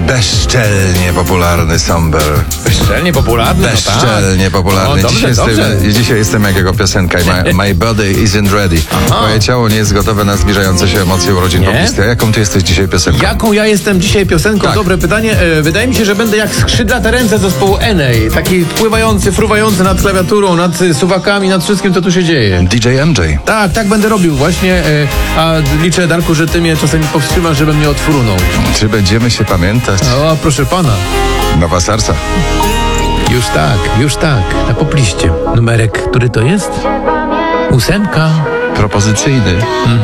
Bezczelnie popularny Somber. Bezczelnie popularny? Bezczelnie popularny. No, dobrze, Dzisiaj jestem jak jego piosenka. My body isn't ready. Moje ciało nie jest gotowe na zbliżające się emocje urodzin pobliskie. A jaką ty jesteś dzisiaj piosenką? Jaką ja jestem dzisiaj piosenką? Tak. Dobre pytanie. Wydaje mi się, że będę jak skrzydlate ręce zespołu Enei. Taki pływający, fruwający nad klawiaturą, nad suwakami, nad wszystkim, co tu się dzieje. DJ MJ. Tak będę robił właśnie. A liczę, Darku, że ty mnie czasami powstrzymasz, żebym nie odfrunął. Czy będziemy się pamiętać? O, proszę pana. Nowa Sarsa. Już tak. Na popliście. Numerek, który to jest? 8. Propozycyjny.